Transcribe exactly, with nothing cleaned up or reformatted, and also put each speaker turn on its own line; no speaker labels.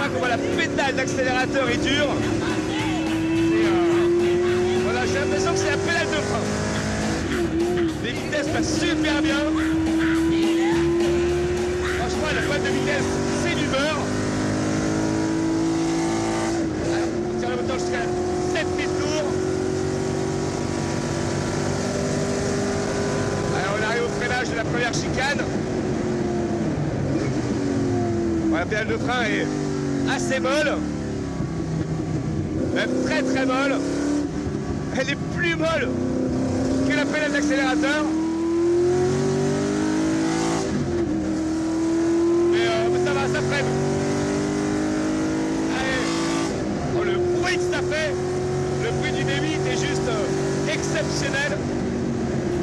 voit comment la pédale d'accélérateur est dure. Et euh, voilà, j'ai l'impression que c'est la pédale de frein. Les vitesses passent super bien. Franchement, la boîte de vitesse, c'est du beurre. Alors, on tire le moteur jusqu'à sept mille tours. Alors, on arrive au freinage de la première chicane. Bon, la pédale de frein est assez molle. Même très très molle. Elle est plus molle que la pédale d'accélérateur.